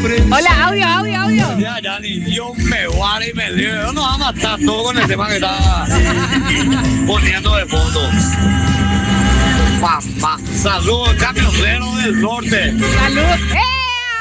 Hola, audio. Ya, Dani, Dios me guarde y me libre. No nos va a matar todo con el tema que está poniendo de fondo. Papá, saludos, camionero del norte. Salud.